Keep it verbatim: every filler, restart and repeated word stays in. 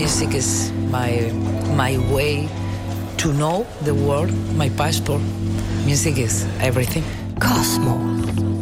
music is my my way to know the world, my passport. Music is everything. Cosmo.